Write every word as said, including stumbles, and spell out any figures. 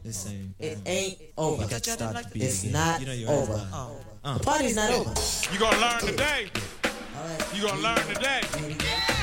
Listen, It ain't over. you got to start the beat It's again. not You know you're over. right. Uh. The party's not over. You gonna learn today. All right. You gonna learn today.